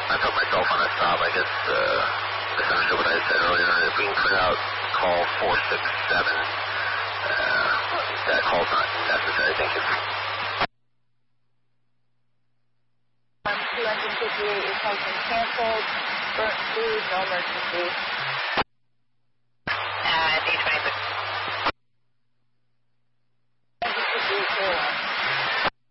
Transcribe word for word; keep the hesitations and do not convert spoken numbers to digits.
I put myself on a stop. I guess uh, misunderstood what I said earlier. If we can clear out call four six seven, uh, that call's not necessary. Thank you. two fifty-eight, your call's been canceled. Burnt food, no emergency.